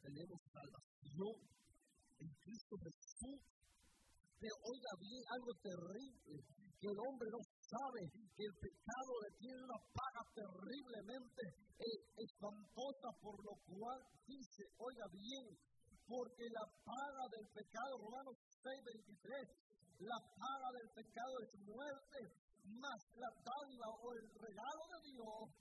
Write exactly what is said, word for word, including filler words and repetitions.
tenemos salvación en Cristo Jesús. Pero oiga bien, algo terrible, que el hombre no sabe que el pecado le tiene una paga terriblemente eh, espantosa, por lo cual dice, oiga bien, porque la paga del pecado, Romanos seis veintitrés, la paga del pecado es muerte, mas la dádiva o el regalo de Dios